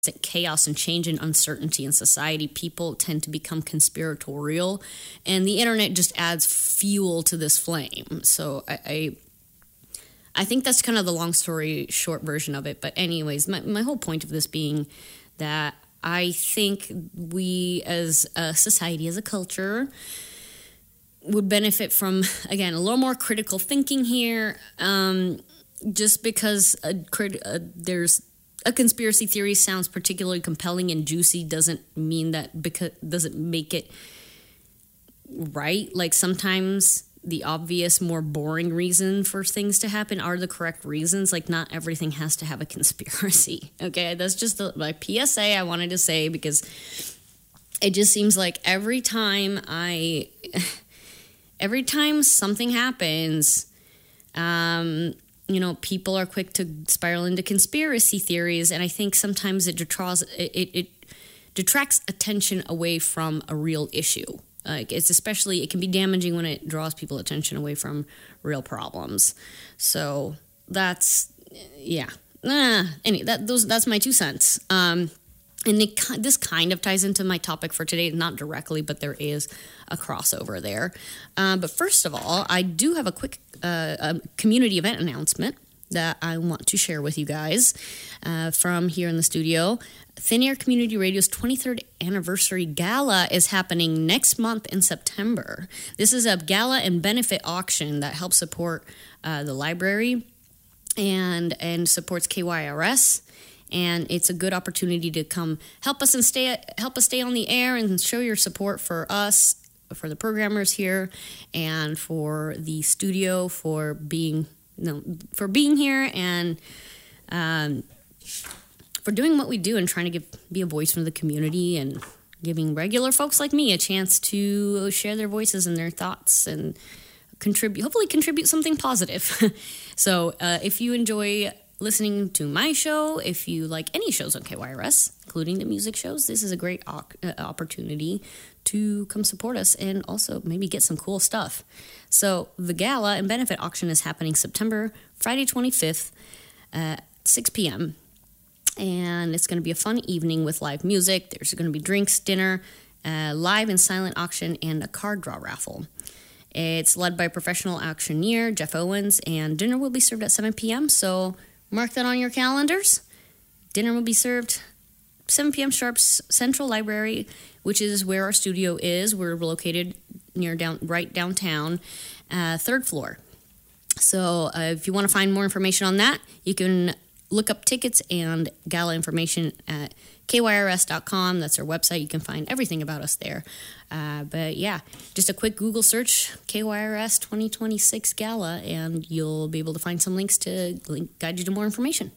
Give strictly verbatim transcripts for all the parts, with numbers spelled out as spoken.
chaos and change and uncertainty in society, people tend to become conspiratorial, and the internet just adds fuel to this flame. So I, I, I think that's kind of the long story short version of it. But anyways, my, my whole point of this being that I think we as a society, as a culture, would benefit from, again, a little more critical thinking here. Um, just because a, a, there's a conspiracy theory sounds particularly compelling and juicy doesn't mean that, because doesn't make it right. Like sometimes the obvious, more boring reason for things to happen are the correct reasons. Like not everything has to have a conspiracy. Okay, that's just the, my P S A I wanted to say, because it just seems like every time I, every time something happens, um, you know, people are quick to spiral into conspiracy theories, and I think sometimes it detracts it, it, it detracts attention away from a real issue. Like it's especially, it can be damaging when it draws people attention away from real problems. So that's yeah. Ah, anyway, that those that's my two cents. Um, and it, this kind of ties into my topic for today, not directly, but there is a crossover there. Uh, but first of all, I do have a quick uh, a community event announcement that I want to share with you guys uh, from here in the studio. Thin Air Community Radio's twenty-third anniversary gala is happening next month in September. This is a gala and benefit auction that helps support uh, the library and and supports K Y R S. And it's a good opportunity to come help us and stay help us stay on the air and show your support for us, for the programmers here, and for the studio for being you know, for being here and um, for doing what we do and trying to give be a voice for the community and giving regular folks like me a chance to share their voices and their thoughts and contribute, hopefully contribute something positive. So uh, if you enjoy listening to my show, if you like any shows on K Y R S, including the music shows, this is a great o- uh, opportunity to come support us and also maybe get some cool stuff. So the gala and benefit auction is happening September, Friday twenty-fifth at six p.m. And it's going to be a fun evening with live music. There's going to be drinks, dinner, uh, live and silent auction, and a card draw raffle. It's led by professional auctioneer Jeff Owens, and dinner will be served at seven p.m., so mark that on your calendars. Dinner will be served seven p.m. sharp, Central Library, which is where our studio is. We're located near down, right downtown, uh, third floor. So uh, if you want to find more information on that, you can look up tickets and gala information at K Y R S dot com. That's our website. You can find everything about us there. Uh, but yeah, just a quick Google search, K Y R S twenty twenty-six Gala, and you'll be able to find some links to link, guide you to more information.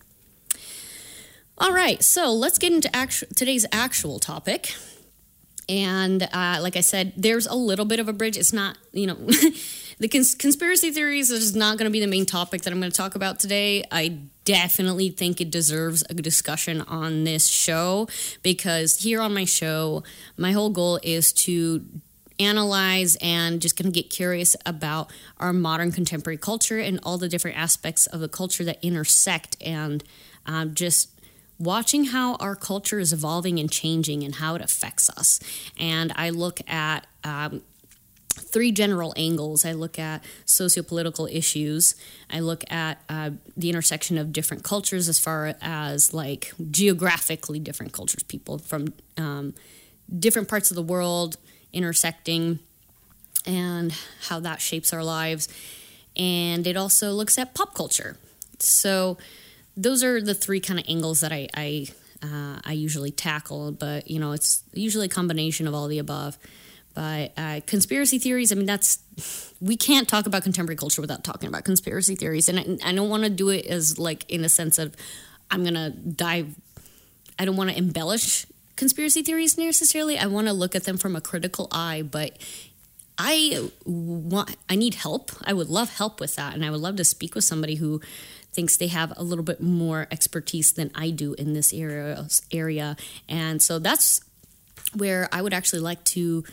All right, so let's get into actu- today's actual topic. And uh, like I said, there's a little bit of a bridge. It's not, you know, the cons- conspiracy theories is not going to be the main topic that I'm going to talk about today. I definitely think it deserves a discussion on this show, because here on my show, my whole goal is to analyze and just going to get curious about our modern contemporary culture and all the different aspects of the culture that intersect, and um, just watching how our culture is evolving and changing and how it affects us. And I look at um, three general angles. I look at sociopolitical issues. I look at uh, the intersection of different cultures as far as like geographically different cultures, people from um, different parts of the world intersecting and how that shapes our lives. And it also looks at pop culture. So those are the three kind of angles that I I, uh, I usually tackle, but you know, it's usually a combination of all the above. But uh, conspiracy theories, I mean, that's, we can't talk about contemporary culture without talking about conspiracy theories. And I, I don't want to do it as like in a sense of I'm going to dive, I don't want to embellish conspiracy theories necessarily. I want to look at them from a critical eye, but I want, I need help. I would love help with that. And I would love to speak with somebody who thinks they have a little bit more expertise than I do in this area. area. And so that's where I would actually like to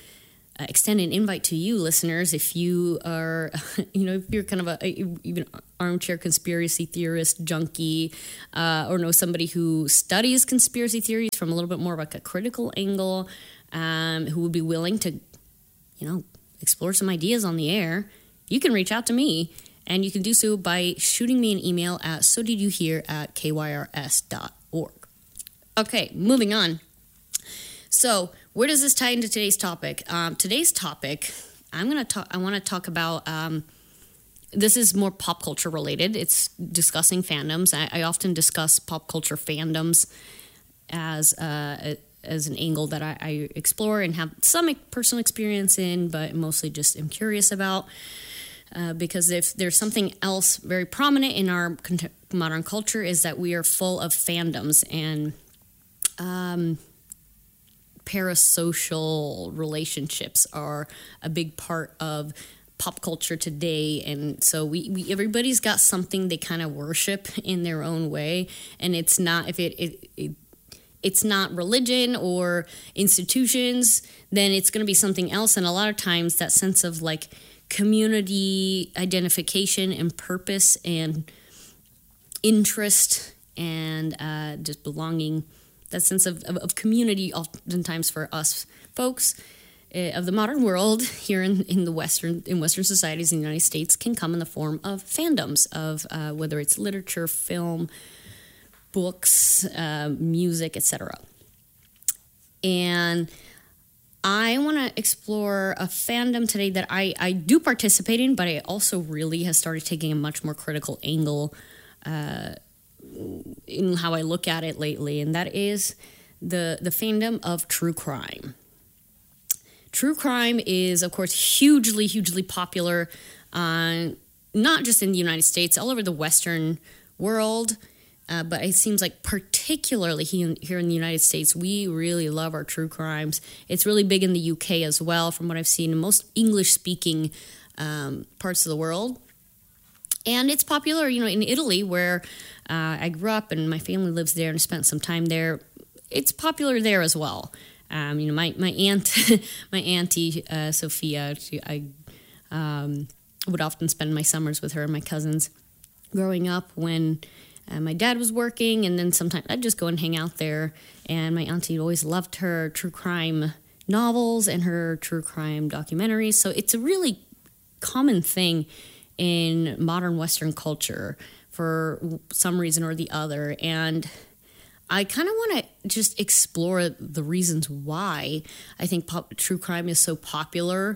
uh, extend an invite to you, listeners, if you are, you know, if you're kind of a, a even armchair conspiracy theorist junkie, uh, or know somebody who studies conspiracy theories from a little bit more of like a critical angle, um, who would be willing to, you know, explore some ideas on the air, you can reach out to me, and you can do so by shooting me an email at so did you hear at k y r s dot org. Okay, moving on. So, where does this tie into today's topic? Um, today's topic, I'm gonna talk. I want to talk about. Um, this is more pop culture related. It's discussing fandoms. I, I often discuss pop culture fandoms as uh, as an angle that I, I explore and have some personal experience in, but mostly just am curious about. Uh, because if there's something else very prominent in our cont- modern culture, is that we are full of fandoms and um, parasocial relationships are a big part of pop culture today. And so we, we everybody's got something they kind of worship in their own way, and it's not if it, it, it it's not religion or institutions, then it's going to be something else. And a lot of times that sense of like community identification and purpose and interest and uh, just belonging, that sense of, of, of community oftentimes for us folks uh, of the modern world here in, in the Western in Western societies in the United States can come in the form of fandoms of uh, whether it's literature, film, books, uh, music, et cetera. And I want to explore a fandom today that I, I do participate in, but I also really have started taking a much more critical angle uh, in how I look at it lately, and that is the the fandom of true crime. True crime is, of course, hugely, hugely popular, uh, not just in the United States, all over the Western world. Uh, but it seems like particularly here, here in the United States, we really love our true crimes. It's really big in the U K as well, from what I've seen in most English-speaking um, parts of the world. And it's popular, you know, in Italy, where uh, I grew up and my family lives there and I spent some time there. It's popular there as well. Um, you know, my my aunt, my auntie uh, Sophia, she, I um, would often spend my summers with her and my cousins growing up when Uh, my dad was working, and then sometimes I'd just go and hang out there. And my auntie always loved her true crime novels and her true crime documentaries. So it's a really common thing in modern Western culture for some reason or the other. And I kind of want to just explore the reasons why I think pop- true crime is so popular.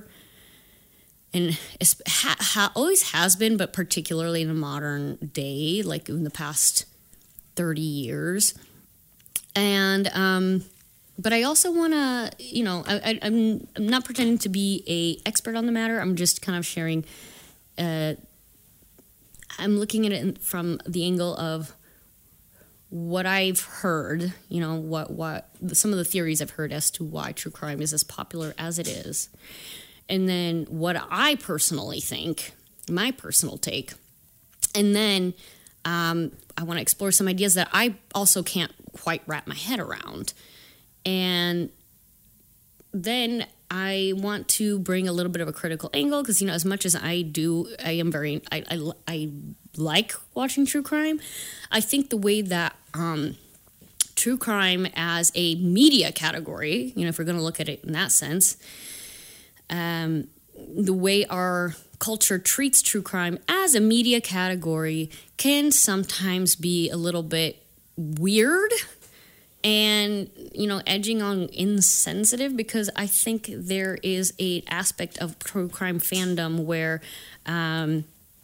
And it's ha, ha, always has been, but particularly in the modern day, like in the past thirty years. And, um, but I also want to, you know, I, I, I'm, I'm not pretending to be a expert on the matter. I'm just kind of sharing, uh, I'm looking at it from the angle of what I've heard, you know, what, what some of the theories I've heard as to why true crime is as popular as it is. And then what I personally think, my personal take. And then um, I want to explore some ideas that I also can't quite wrap my head around. And then I want to bring a little bit of a critical angle because, you know, as much as I do, I am very, I, I, I like watching true crime. I think the way that um, true crime as a media category, you know, if we're going to look at it in that sense, Um, the way our culture treats true crime as a media category can sometimes be a little bit weird and, you know, edging on insensitive, because I think there is a aspect of true crime fandom where um,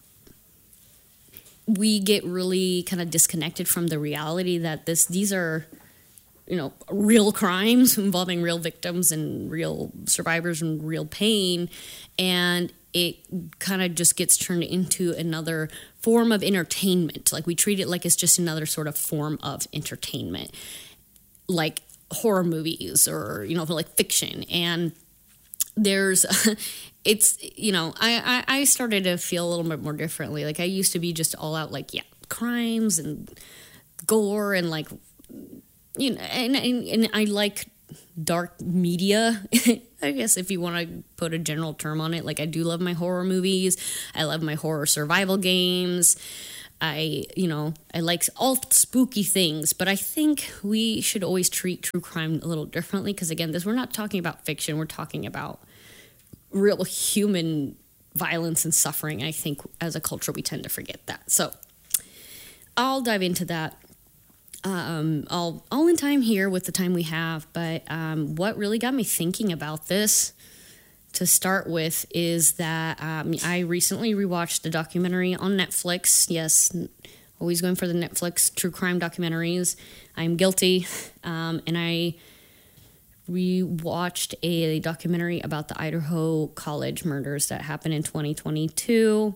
we get really kind of disconnected from the reality that this these are, you know, real crimes involving real victims and real survivors and real pain. And it kind of just gets turned into another form of entertainment. Like we treat it like it's just another sort of form of entertainment, like horror movies or, you know, like fiction. And there's, it's, you know, I, I, I started to feel a little bit more differently. Like I used to be just all out like, yeah, crimes and gore and like, you know, and, and, and I like dark media I guess if you want to put a general term on it, like I do love my horror movies. I love my horror survival games. I, you know, I like all spooky things, but I think we should always treat true crime a little differently because, again, this we're not talking about fiction. We're talking about real human violence and suffering. I think as a culture, we tend to forget that. So I'll dive into that um, all, all in time here with the time we have. But um, what really got me thinking about this to start with is that um, I recently rewatched a documentary on Netflix. Yes, always going for the Netflix true crime documentaries. I'm guilty. Um, and I rewatched a documentary about the Idaho College murders that happened in twenty twenty-two.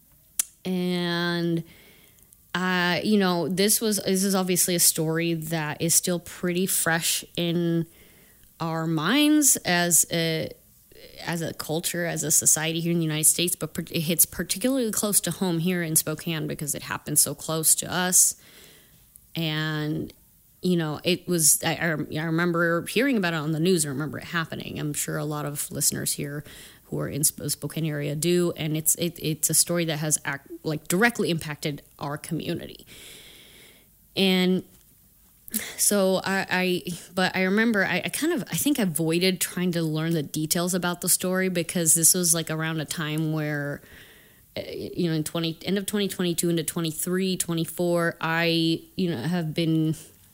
And, uh, you know, this was this is obviously a story that is still pretty fresh in our minds as a as a culture, as a society here in the United States, but it hits particularly close to home here in Spokane because it happened so close to us. And, you know, it was, I, I remember hearing about it on the news. I remember it happening. I'm sure a lot of listeners here who are in the Spokane area do. And it's, it, it's a story that has act, like directly impacted our community. And So I, I, but I remember I, I kind of, I think I avoided trying to learn the details about the story because this was like around a time where, you know, in twenty end of twenty twenty-two into twenty-three, twenty-four, I, you know, have been,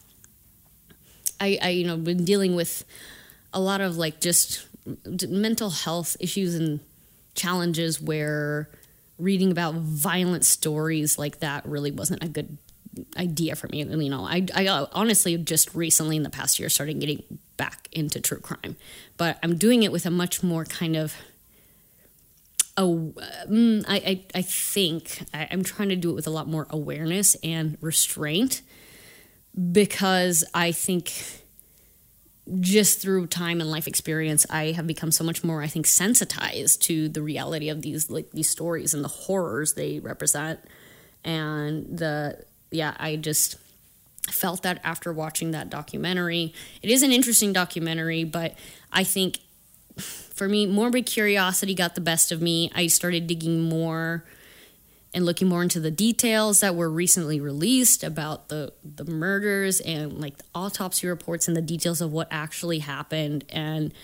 I, I, you know, been dealing with a lot of like just mental health issues and challenges where reading about violent stories like that really wasn't a good idea for me. You know, I, I honestly just recently in the past year started getting back into true crime, but I'm doing it with a much more kind of, oh, um, I, I, I think I, I'm trying to do it with a lot more awareness and restraint because I think just through time and life experience, I have become so much more, I think, sensitized to the reality of these, like these stories and the horrors they represent. And the, yeah, I just felt that after watching that documentary. It is an interesting documentary, but I think for me, morbid curiosity got the best of me. I started digging more and looking more into the details that were recently released about the, the murders and like the autopsy reports and the details of what actually happened. And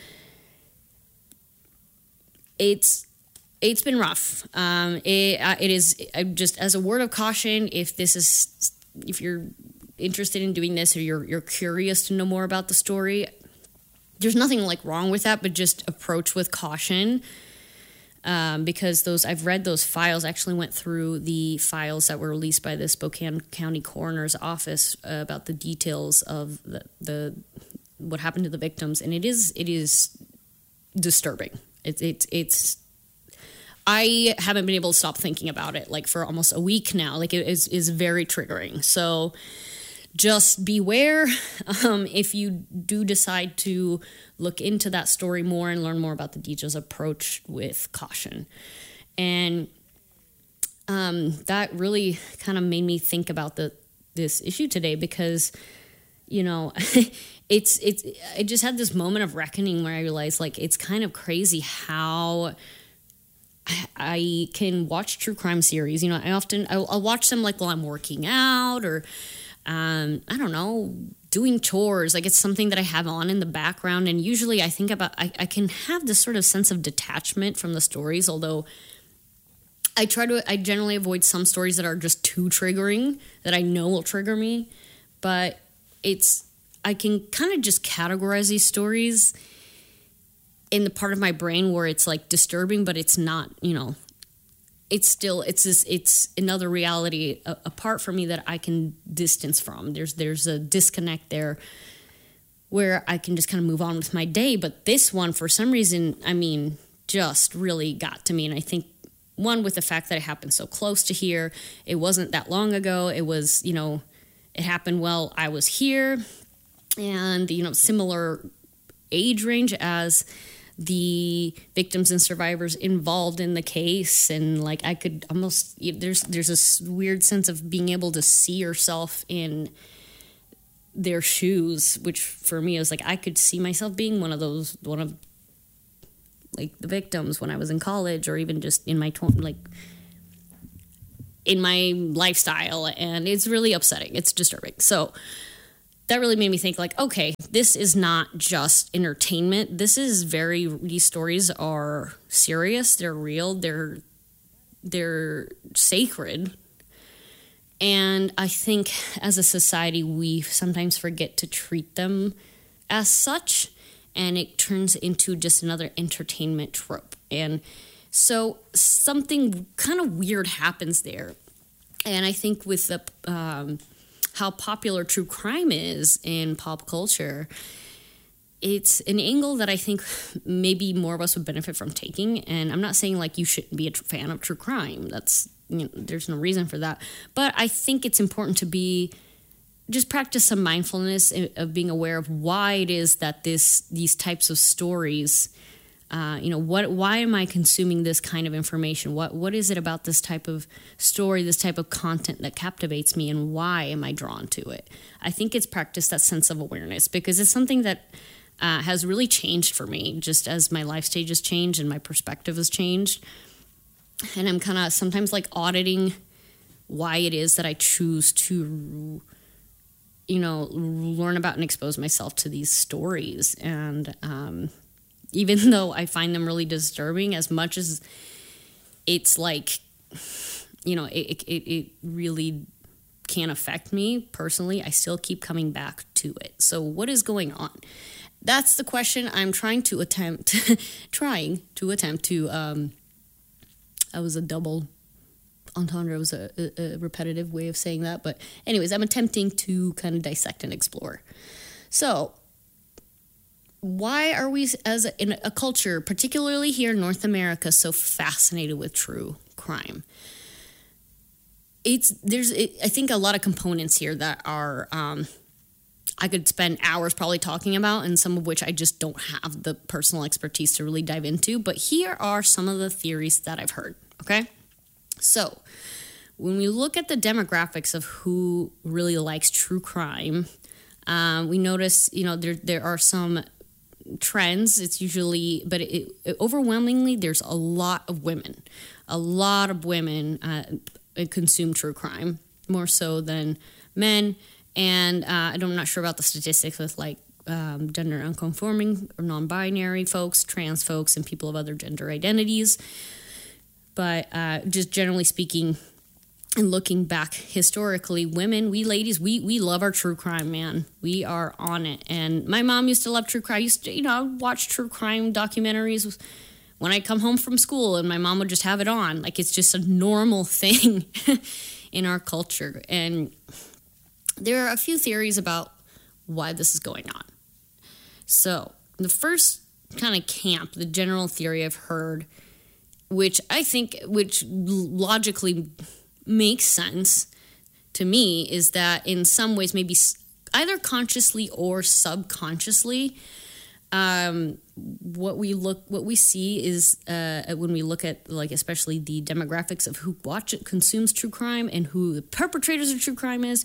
it's it's been rough. Um, it it is just as a word of caution. If this is if you're interested in doing this or you're you're curious to know more about the story, there's nothing like wrong with that, but just approach with caution. Um, because those I've read those files. I actually went through the files that were released by the Spokane County Coroner's Office uh, about the details of the, the what happened to the victims, and it is it is disturbing. It's it's it's. I haven't been able to stop thinking about it like for almost a week now. Like it is is very triggering. So just beware um, if you do decide to look into that story more and learn more about the details. Approach with caution. And um, that really kind of made me think about the this issue today because, you know, it's it's I just had this moment of reckoning where I realized like it's kind of crazy how I can watch true crime series. You know, I often I'll, I'll watch them like while I'm working out or um, I don't know, doing chores. Like it's something that I have on in the background. And usually I think about, I, I can have this sort of sense of detachment from the stories, although I try to, I generally avoid some stories that are just too triggering that I know will trigger me. But it's, I can kind of just categorize these stories in the part of my brain where it's like disturbing, but it's not, you know, it's still, it's this, it's another reality a, apart from me that I can distance from. There's, there's a disconnect there where I can just kind of move on with my day. But this one, for some reason, I mean, just really got to me. And I think one, with the fact that it happened so close to here, it wasn't that long ago. It was, you know, it happened while I was here and, you know, similar age range as the victims and survivors involved in the case. And like I could almost there's there's this weird sense of being able to see yourself in their shoes, which for me is like I could see myself being one of those one of like the victims when I was in college, or even just in my tw- like in my lifestyle, and it's really upsetting. It's disturbing. So that really made me think, like, okay, this is not just entertainment. This is very, these stories are serious, they're real, they're they're sacred. And I think as a society, we sometimes forget to treat them as such, and it turns into just another entertainment trope. And so something kind of weird happens there. And I think with the um, how popular true crime is in pop culture, it's an angle that I think maybe more of us would benefit from taking. And I'm not saying like you shouldn't be a fan of true crime. That's, you know, there's no reason for that. But I think it's important to be, just practice some mindfulness of being aware of why it is that this these types of stories, uh, you know, what why am I consuming this kind of information? What what is it about this type of story, this type of content that captivates me, and why am I drawn to it? I think it's practice that sense of awareness, because it's something that uh, has really changed for me, just as my life stage has changed and my perspective has changed. And I'm kind of sometimes like auditing why it is that I choose to, you know, learn about and expose myself to these stories. And um, even though I find them really disturbing, as much as it's like, you know, it, it, it really can affect me personally, I still keep coming back to it. So what is going on? That's the question I'm trying to attempt, trying to attempt to, um, I was a double entendre, was a, a, a repetitive way of saying that. But anyways, I'm attempting to kind of dissect and explore. So why are we, as a, in a culture, particularly here in North America, so fascinated with true crime? It's there's it, I think a lot of components here that are um, I could spend hours probably talking about, and some of which I just don't have the personal expertise to really dive into. But here are some of the theories that I've heard. Okay, so when we look at the demographics of who really likes true crime, um, we notice, you know, there there are some trends. It's usually, but it, it, overwhelmingly, there's a lot of women, a lot of women uh, consume true crime more so than men. And uh, I'm not sure about the statistics with like um, gender unconforming or non-binary folks, trans folks, and people of other gender identities. But uh, just generally speaking, and looking back historically, women, we ladies, we we love our true crime, man. We are on it. And my mom used to love true crime. I used to, you know, I would watch true crime documentaries when I come home from school, and my mom would just have it on. Like, it's just a normal thing in our culture. And there are a few theories about why this is going on. So the first kind of camp, the general theory I've heard, which I think, which logically makes sense to me, is that in some ways, maybe either consciously or subconsciously, um, what we look, what we see is uh, when we look at, like, especially the demographics of who watch it, consumes true crime, and who the perpetrators of true crime is.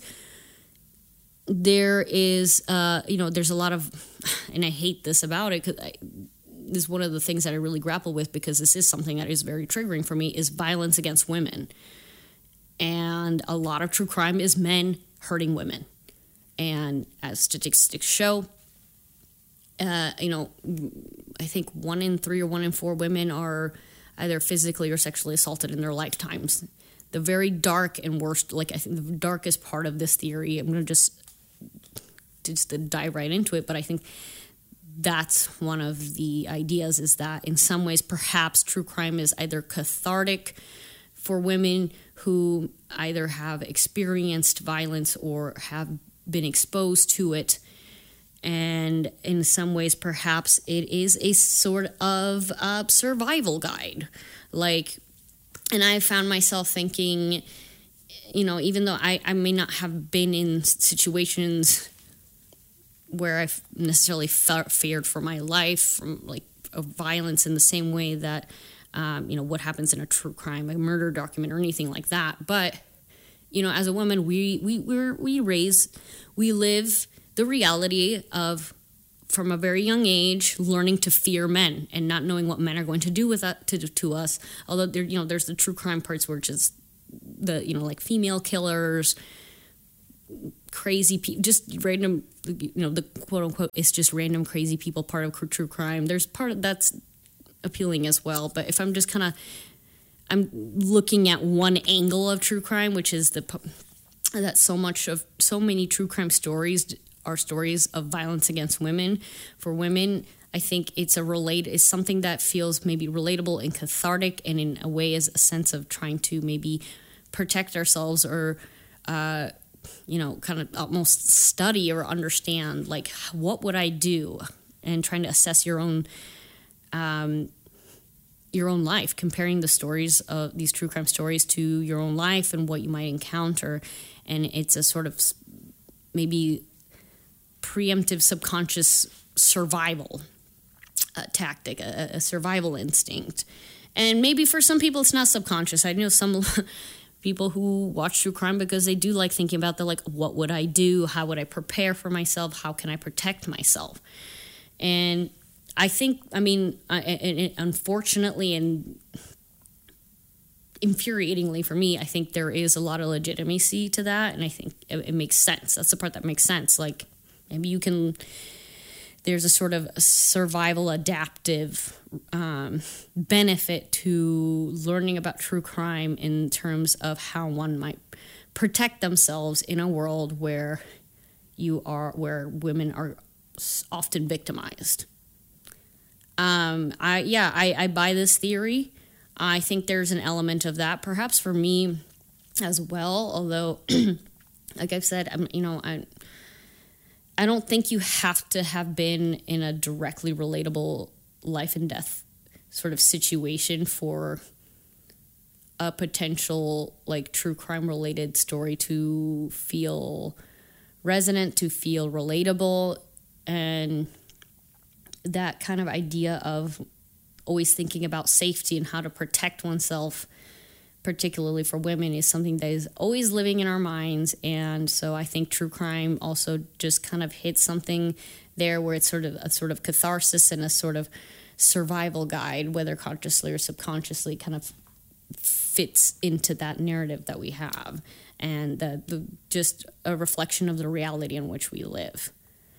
There is, uh, you know, there's a lot of, and I hate this about it, because this is one of the things that I really grapple with, because this is something that is very triggering for me, is violence against women. And a lot of true crime is men hurting women. And as statistics show, uh, you know, I think one in three or one in four women are either physically or sexually assaulted in their lifetimes. The very dark and worst, like I think the darkest part of this theory, I'm going to just, just to dive right into it, but I think that's one of the ideas, is that in some ways perhaps true crime is either cathartic for women who either have experienced violence or have been exposed to it. And in some ways, perhaps it is a sort of uh, survival guide. Like, and I found myself thinking, you know, even though I, I may not have been in situations where I've necessarily felt feared for my life from like of violence in the same way that, um, you know, what happens in a true crime, a murder document or anything like that. But, you know, as a woman, we, we, we're, we raise, we live the reality of from a very young age, learning to fear men and not knowing what men are going to do with that to, to us. Although there, you know, there's the true crime parts where it's just the, you know, like female killers, crazy people, just random, you know, the quote unquote, it's just random crazy people part of true crime. There's part of that's appealing as well. But if I'm just kind of, I'm looking at one angle of true crime, which is the that so much of so many true crime stories are stories of violence against women. For women, I think it's a relate it's something that feels maybe relatable and cathartic, and in a way is a sense of trying to maybe protect ourselves or uh, you know, kind of almost study or understand, like, what would I do, and trying to assess your own um, your own life, comparing the stories of these true crime stories to your own life and what you might encounter. And it's a sort of maybe preemptive subconscious survival uh, tactic, a, a survival instinct. And maybe for some people it's not subconscious. I know some people who watch true crime because they do like thinking about the, like, what would I do? How would I prepare for myself? How can I protect myself? And I think, I mean, I, and it, unfortunately and infuriatingly for me, I think there is a lot of legitimacy to that, and I think it, it makes sense. That's the part that makes sense. Like, maybe you can, there's a sort of survival adaptive um, benefit to learning about true crime in terms of how one might protect themselves in a world where you are, where women are often victimized. Um, I yeah, I, I buy this theory. I think there's an element of that, perhaps for me as well. Although, like I've said, I'm, you know, I I don't think you have to have been in a directly relatable life and death sort of situation for a potential, like, true crime related story to feel resonant, to feel relatable. And that kind of idea of always thinking about safety and how to protect oneself, particularly for women, is something that is always living in our minds. And so I think true crime also just kind of hits something there where it's sort of a sort of catharsis and a sort of survival guide, whether consciously or subconsciously, kind of fits into that narrative that we have, and the, the just a reflection of the reality in which we live.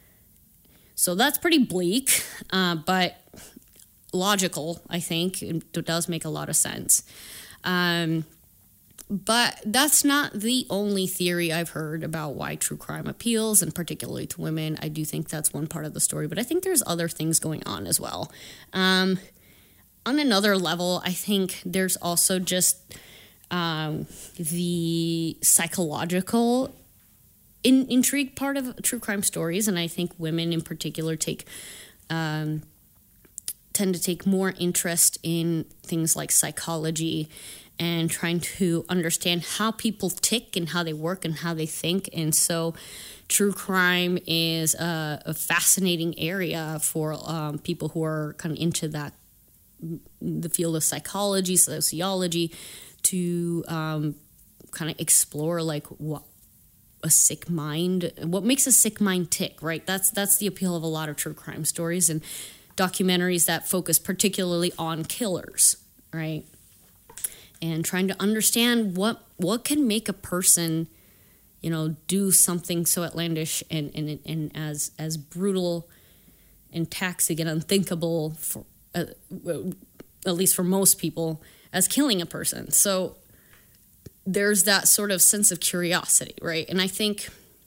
So that's pretty bleak, uh, but logical, I think. It does make a lot of sense. Um, but that's not the only theory I've heard about why true crime appeals, and particularly to women. I do think that's one part of the story, but I think there's other things going on as well. Um, on another level, I think there's also just um, the psychological In, intrigue part of true crime stories, and I think women in particular take um, tend to take more interest in things like psychology and trying to understand how people tick and how they work and how they think. And so true crime is a, a fascinating area for um, people who are kind of into that, the field of psychology, sociology, to um, kind of explore, like, what a sick mind, what makes a sick mind tick, right? That's that's the appeal of a lot of true crime stories and documentaries that focus particularly on killers, right? And trying to understand what what can make a person, you know, do something so outlandish and and, and as as brutal and taxing and unthinkable for uh, at least for most people as killing a person. So there's that sort of sense of curiosity, right? And I think,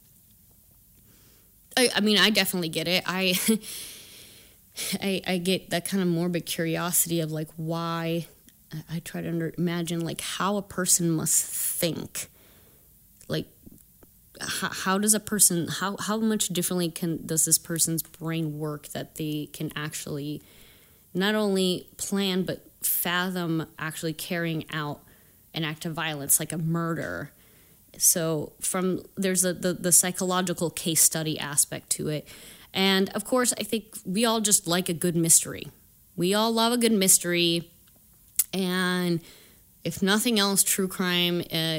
I, I mean, I definitely get it. I, I, I get that kind of morbid curiosity of, like, why. I try to under, imagine, like, how a person must think. Like, how, how does a person, how, how much differently can does this person's brain work that they can actually not only plan but fathom actually carrying out an act of violence like a murder. So from there's a, the, the psychological case study aspect to it. And of course, I think we all just like a good mystery. We all love a good mystery. And if nothing else, true crime uh,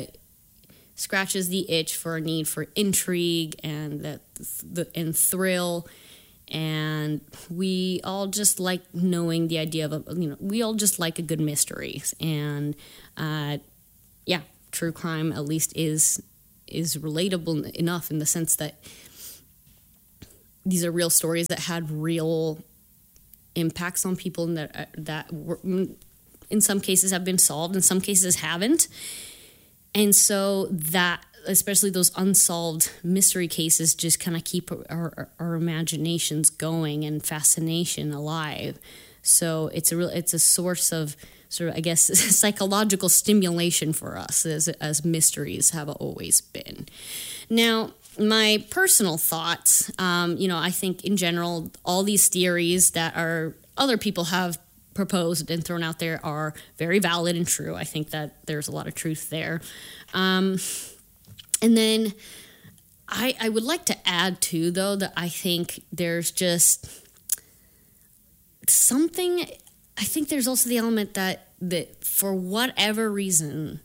scratches the itch for a need for intrigue and that the and thrill And we all just like knowing the idea of, a, you know, we all just like a good mystery. And uh, yeah, true crime at least is is relatable enough in the sense that these are real stories that had real impacts on people and that that were, in some cases have been solved, in some cases haven't. And so that, especially those unsolved mystery cases, just kind of keep our, our imaginations going and fascination alive. So it's a real, it's a source of sort of, I guess, psychological stimulation for us as, as mysteries have always been. Now, my personal thoughts, um, you know, I think in general, all these theories that are other people have proposed and thrown out there are very valid and true. I think that there's a lot of truth there. Um, and then I, I would like to add too, though, that I think there's just something, I think there's also the element that, that for whatever reason,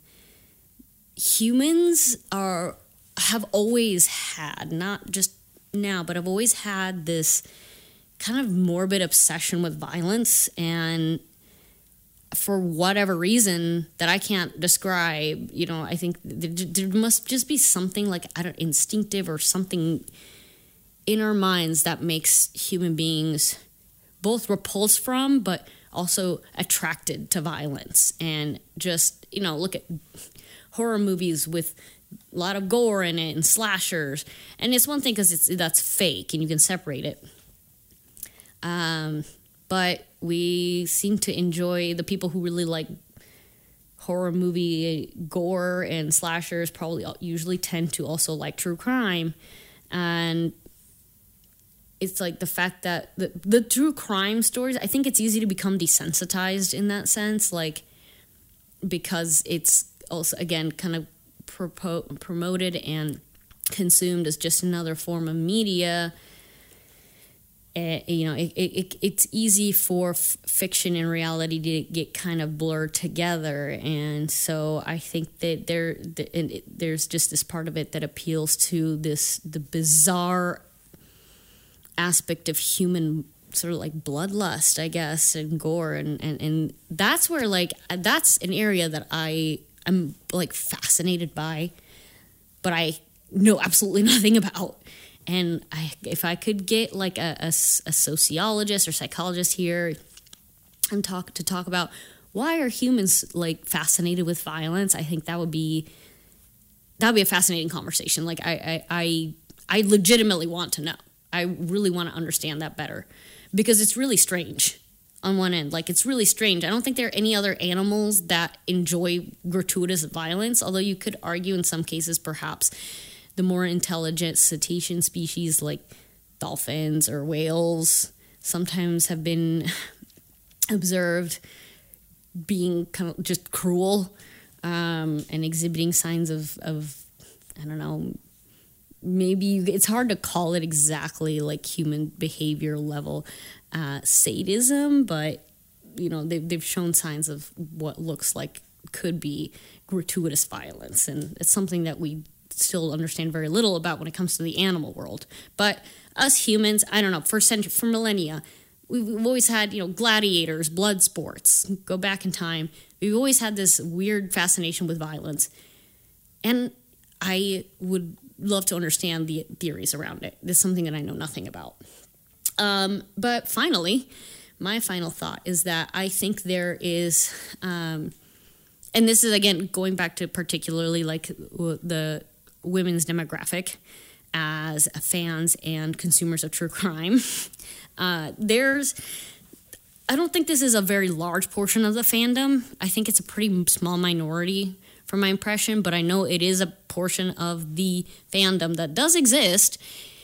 humans are, have always had, not just now, but have always had this kind of morbid obsession with violence, and for whatever reason that I can't describe, you know, I think there must just be something like, I don't, instinctive or something in our minds that makes human beings both repulsed from, but also attracted to violence. And just, you know, look at horror movies with a lot of gore in it and slashers. And it's one thing because it's that's fake and you can separate it. Um, but we seem to enjoy, the people who really like horror movie gore and slashers probably usually tend to also like true crime. And it's like the fact that the, the true crime stories, I think it's easy to become desensitized in that sense, like, because it's also, again, kind of propo- promoted and consumed as just another form of media. Uh, you know, it, it it's easy for f- fiction and reality to get kind of blurred together, and so I think that there, the, and it, there's just this part of it that appeals to this the bizarre aspect of human sort of like bloodlust, I guess, and gore, and, and, and that's where, like, that's an area that I am like fascinated by, but I know absolutely nothing about. And I, if I could get like a, a, a sociologist or psychologist here and talk to talk about why are humans like fascinated with violence, I think that would be that would be a fascinating conversation. Like I, I, I, I legitimately want to know. I really want to understand that better, because it's really strange on one end. Like, it's really strange. I don't think there are any other animals that enjoy gratuitous violence, although you could argue in some cases perhaps the more intelligent cetacean species like dolphins or whales sometimes have been observed being kind of just cruel um, and exhibiting signs of, of, I don't know, maybe it's hard to call it exactly like human behavior level uh, sadism, but, you know, they've, they've shown signs of what looks like could be gratuitous violence. And it's something that we still understand very little about when it comes to the animal world. But us humans, I don't know, for century, for millennia, we've, we've always had, you know, gladiators, blood sports, go back in time. We've always had this weird fascination with violence. And I would love to understand the theories around it. This is something that I know nothing about. Um, but finally, my final thought is that I think there is, um, and this is, again, going back to particularly like the women's demographic as fans and consumers of true crime. Uh, there's, I don't think this is a very large portion of the fandom. I think it's a pretty small minority from my impression, but I know it is a portion of the fandom that does exist,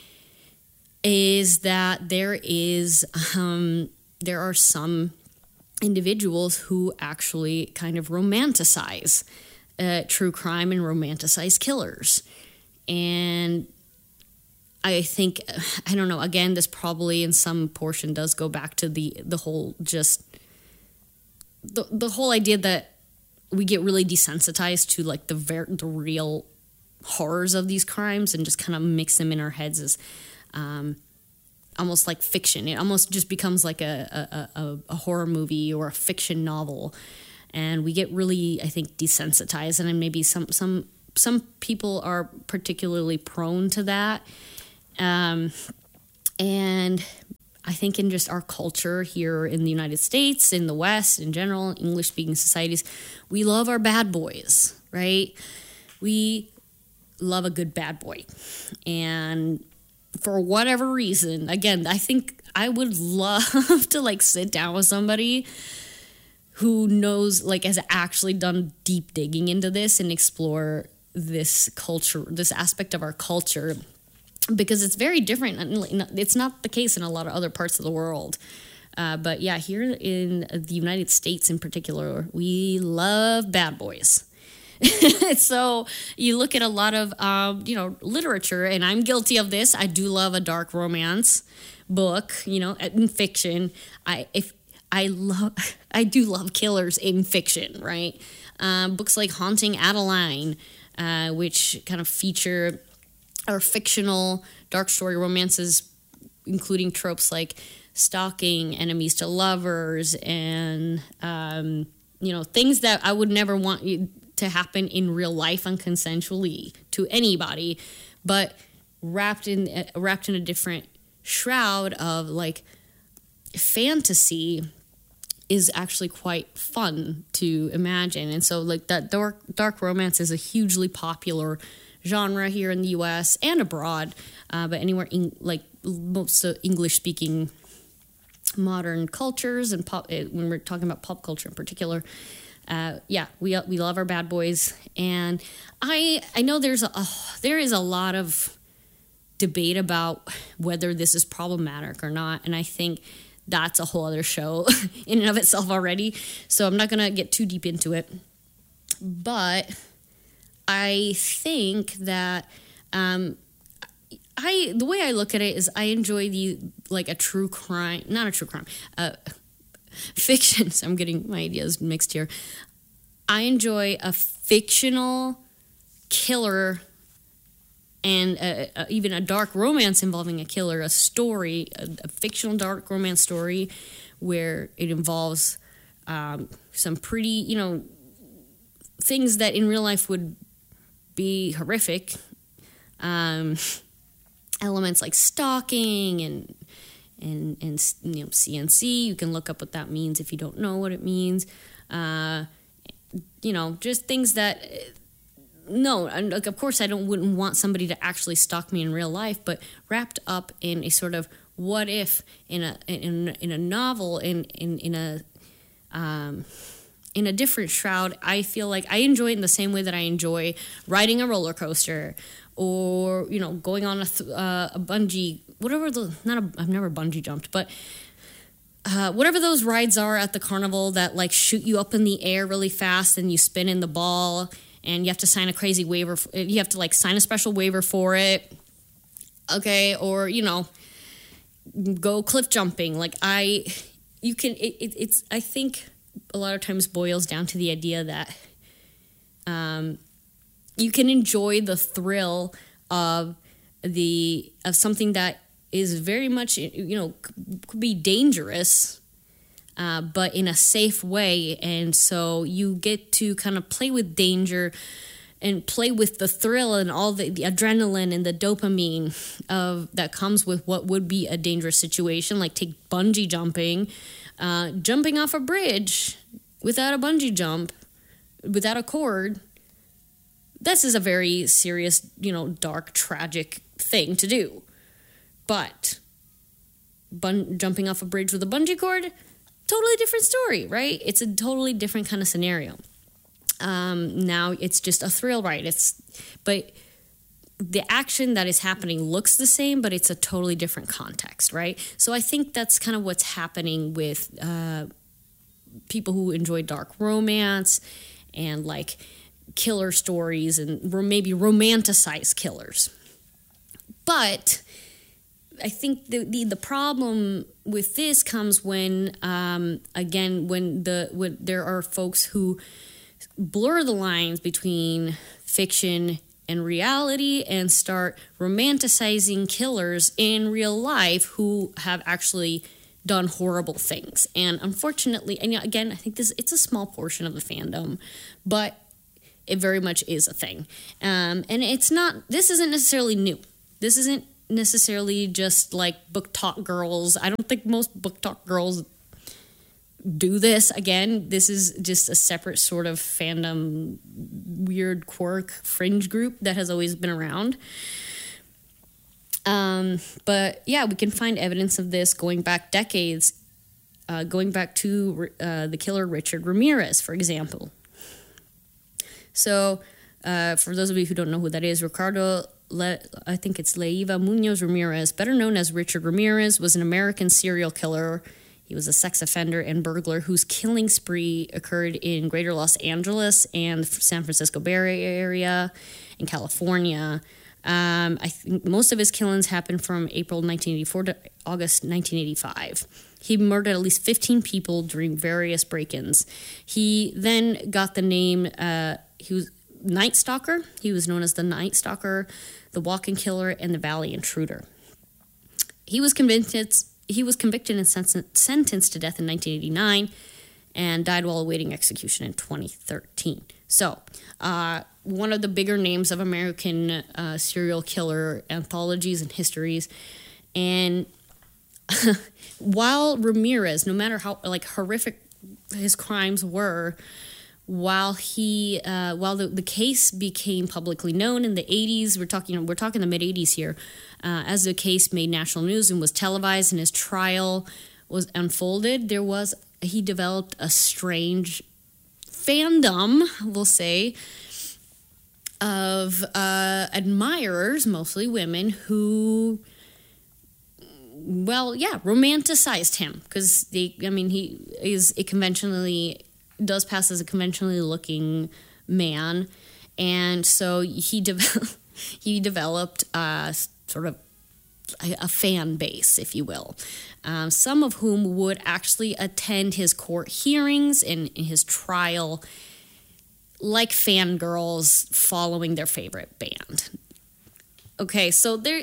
is that there is, um, there are some individuals who actually kind of romanticize uh, true crime and romanticize killers. And I think, I don't know, again, this probably in some portion does go back to the, the whole just, the, the whole idea that we get really desensitized to like the ver- the real horrors of these crimes and just kind of mix them in our heads as, um, almost like fiction. It almost just becomes like a, a, a, a horror movie or a fiction novel. And we get really, I think, desensitized. And maybe some some some people are particularly prone to that. Um, and I think in just our culture here in the United States, in the West, in general, English-speaking societies, we love our bad boys, right? We love a good bad boy. And for whatever reason, again, I think I would love to like sit down with somebody who knows, like, has actually done deep digging into this and explore this culture, this aspect of our culture, because it's very different. It's not the case in a lot of other parts of the world. Uh, but yeah, here in the United States in particular, we love bad boys. So you look at a lot of, um, you know, literature, and I'm guilty of this. I do love a dark romance book, you know, in fiction. I if I love, I do love killers in fiction, right? Um, books like Haunting Adeline, uh, which kind of feature or fictional dark story romances, including tropes like stalking, enemies to lovers, and um, you know, things that I would never want you to happen in real life unconsensually to anybody, but wrapped in uh, wrapped in a different shroud of like fantasy is actually quite fun to imagine. And so like that dark dark romance is a hugely popular genre here in the U S and abroad, uh, but anywhere in like most uh, English speaking modern cultures and pop, uh, when we're talking about pop culture in particular, uh, yeah, we we love our bad boys. And I I know there's a oh, there is a lot of debate about whether this is problematic or not, and I think that's a whole other show in and of itself already. So I'm not going to get too deep into it. But I think that um, I the way I look at it is I enjoy the like a true crime, not a true crime, uh, fiction. So I'm getting my ideas mixed here. I enjoy a fictional killer and a, a, even a dark romance involving a killer, a story, a, a fictional dark romance story where it involves um, some pretty, you know, things that in real life would be horrific. Um, elements like stalking and, and, and, you know, C N C. You can look up what that means if you don't know what it means. Uh, you know, just things that... No, and like, of course I don't wouldn't want somebody to actually stalk me in real life, but wrapped up in a sort of what if in a in in a novel in in in a um, in a different shroud. I feel like I enjoy it in the same way that I enjoy riding a roller coaster, or you know, going on a th- uh, a bungee, whatever the not a I've never bungee jumped, but. Uh, whatever those rides are at the carnival that like shoot you up in the air really fast and you spin in the ball. And you have to sign a crazy waiver. For, you have to like sign a special waiver for it. Okay. Or, you know, go cliff jumping. Like I, you can, it, it, it's, I think a lot of times boils down to the idea that um, you can enjoy the thrill of the, of something that is very much, you know, could be dangerous. Uh, but in a safe way. And so you get to kind of play with danger and play with the thrill and all the, the adrenaline and the dopamine of that comes with what would be a dangerous situation, like take bungee jumping, uh, jumping off a bridge without a bungee jump, without a cord. This is a very serious, you know, dark, tragic thing to do. But bun- jumping off a bridge with a bungee cord, totally different story, right? It's a totally different kind of scenario. Um, now it's just a thrill ride. It's, but the action that is happening looks the same, but it's a totally different context, right? So I think that's kind of what's happening with uh, people who enjoy dark romance and like killer stories and maybe romanticize killers. But I think the, the the problem with this comes when, um, again, when the when there are folks who blur the lines between fiction and reality and start romanticizing killers in real life who have actually done horrible things. And unfortunately, and again, I think this it's a small portion of the fandom, but it very much is a thing. Um, and it's not, this isn't necessarily new. This isn't necessarily just like book talk girls. I don't think most book talk girls do this. Again, this is just a separate sort of fandom, weird quirk, fringe group that has always been around. Um, but yeah, we can find evidence of this going back decades, uh, going back to uh, the killer Richard Ramirez, for example. So, uh, for those of you who don't know who that is, Ricardo, Le- I think it's Leiva Munoz Ramirez, better known as Richard Ramirez, was an American serial killer. He was a sex offender and burglar whose killing spree occurred in greater Los Angeles and San Francisco Bay Area in California. Um, I think most of his killings happened from April nineteen eighty-four to August nineteen eighty-five. He murdered at least fifteen people during various break-ins. He then got the name, uh, he was Night Stalker. He was known as the Night Stalker, the Walking Killer, and the Valley Intruder. He was convicted, he was convicted and sen- sentenced to death in nineteen eighty-nine and died while awaiting execution in twenty thirteen. So, uh, one of the bigger names of American uh, serial killer anthologies and histories. And while Ramirez, no matter how like horrific his crimes were, while he uh, while the, the case became publicly known in the eighties, we're talking we're talking the mid eighties here, uh, as the case made national news and was televised and his trial was unfolded, there was he developed a strange fandom, we'll say, of uh, admirers, mostly women, who, well, yeah, romanticized him because they, I mean, he is a conventionally, does pass as a conventionally looking man, and so he developed, he developed uh, sort of a, a fan base, if you will, um, some of whom would actually attend his court hearings and his trial like fangirls following their favorite band. Okay, so there,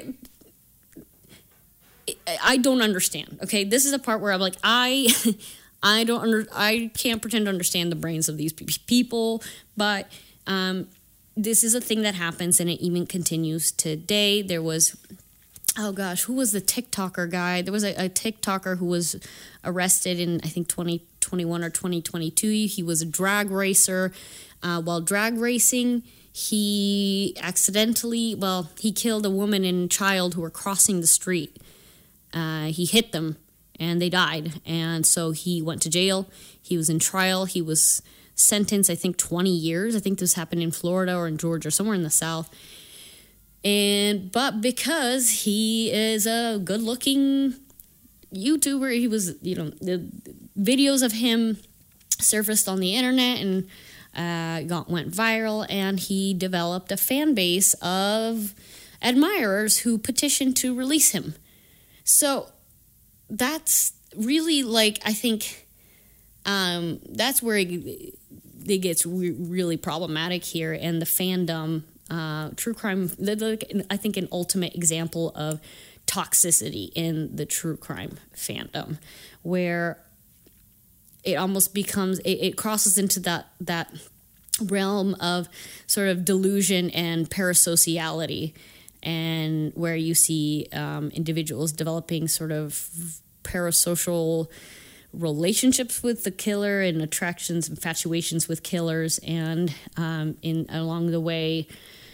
I don't understand. Okay, this is a part where I'm like, I, I don't under, I can't pretend to understand the brains of these people, but um, this is a thing that happens, and it even continues today. There was, oh gosh, who was the TikToker guy? There was a, a TikToker who was arrested in, I think, twenty twenty-one or twenty twenty-two. He was a drag racer. Uh, while drag racing, he accidentally, well, he killed a woman and child who were crossing the street. Uh, he hit them, and they died. And so he went to jail. He was in trial. He was sentenced, I think, twenty years. I think this happened in Florida or in Georgia, somewhere in the South. And but because he is a good-looking YouTuber, he was, you know, the videos of him surfaced on the internet and uh, got went viral, and he developed a fan base of admirers who petitioned to release him. So that's really, like, I think um, that's where it, it gets re- really problematic here, and the fandom. Uh, true crime, the, the, I think an ultimate example of toxicity in the true crime fandom, where it almost becomes, it, it crosses into that, that realm of sort of delusion and parasociality, and where you see um, individuals developing sort of parasocial relationships with the killer and attractions, infatuations with killers, and um, in along the way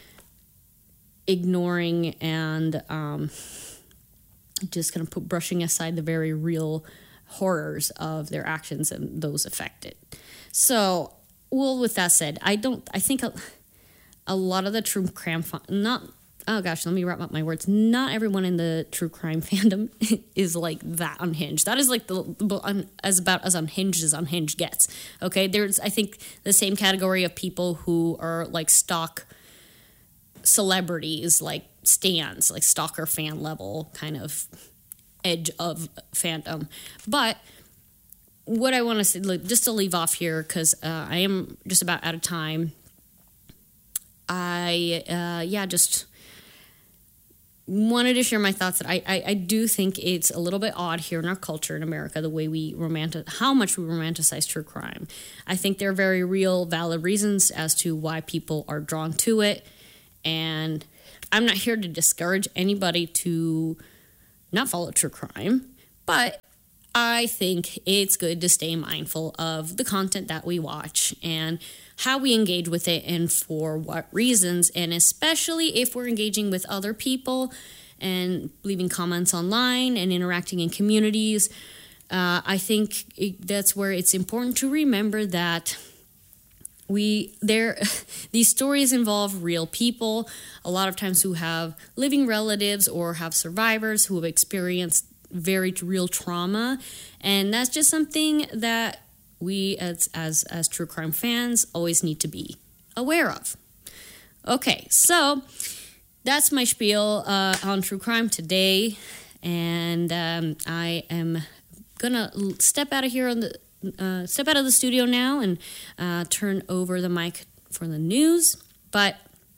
ignoring and um, just kind of put, brushing aside the very real horrors of their actions and those affected. So, well, with that said, I don't, I think a, a lot of the true crime, not, oh gosh, let me wrap up my words. Not everyone in the true crime fandom is like that unhinged. That is like the, the as about as unhinged as unhinged gets. Okay, there's, I think, the same category of people who are like stock celebrities, like stans, like stalker fan level kind of edge of fandom. But what I want to say, like, just to leave off here, because uh, I am just about out of time. I, uh, yeah, just wanted to share my thoughts that I, I, I do think it's a little bit odd here in our culture in America, the way we romantic, how much we romanticize true crime. I think there are very real, valid reasons as to why people are drawn to it. And I'm not here to discourage anybody to not follow true crime, but I think it's good to stay mindful of the content that we watch and how we engage with it and for what reasons, and especially if we're engaging with other people and leaving comments online and interacting in communities. Uh, I think it, that's where it's important to remember that we there these stories involve real people, a lot of times who have living relatives or have survivors who have experienced very real trauma, and that's just something that we as as as true crime fans always need to be aware of. Okay, so that's my spiel uh, on true crime today, and um, I am gonna step out of here on the uh, step out of the studio now and uh, turn over the mic for the news. But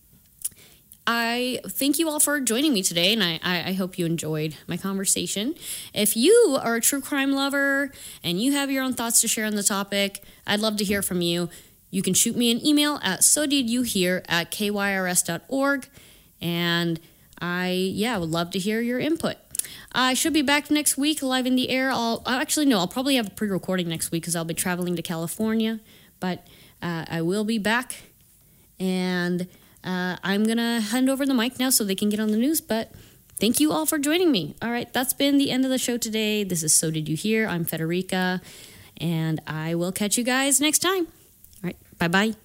I thank you all for joining me today, and I, I hope you enjoyed my conversation. If you are a true crime lover and you have your own thoughts to share on the topic, I'd love to hear from you. You can shoot me an email at so did you hear at k y r s dot org, and I, yeah, would love to hear your input. I should be back next week live in the air. I'll actually, no, I'll probably have a pre-recording next week because I'll be traveling to California, but uh, I will be back, and Uh, I'm going to hand over the mic now so they can get on the news, but thank you all for joining me. All right, that's been the end of the show today. This is So Did You Hear? I'm Federica, and I will catch you guys next time. All right, bye-bye.